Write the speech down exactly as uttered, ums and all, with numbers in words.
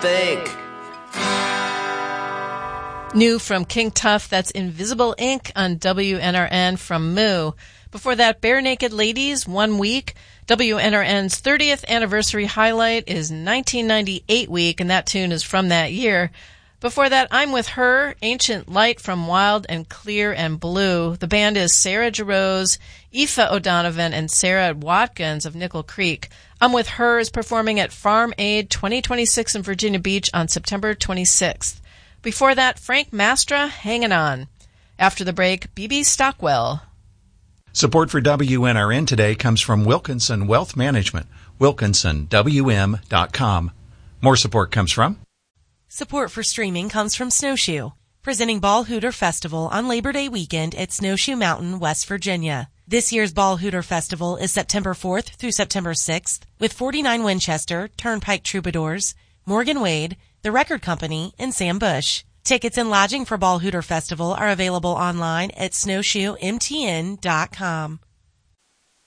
think. New from King Tuff, that's Invisible Ink on W N R N from Moo. Before that, Bare Naked Ladies, One Week. W N R N's thirtieth anniversary highlight is nineteen ninety-eight Week, and that tune is from that year. Before that, I'm With Her, Ancient Light from Wild and Clear and Blue. The band is Sarah Jarosz, Aoife O'Donovan, and Sarah Watkins of Nickel Creek. I'm With Her is performing at Farm Aid twenty twenty-six in Virginia Beach on September twenty-sixth. Before that, Frank Mastra, Hangin' On. After the break, B B Stockwell. Support for W N R N today comes from Wilkinson Wealth Management, wilkinson w m dot com. More support comes from... Support for streaming comes from Snowshoe, presenting Ball Hooter Festival on Labor Day weekend at Snowshoe Mountain, West Virginia. This year's Ball Hooter Festival is September fourth through September sixth with forty-nine Winchester, Turnpike Troubadours, Morgan Wade, The Record Company, and Sam Bush. Tickets and lodging for Ball Hooter Festival are available online at snowshoe m t n dot com.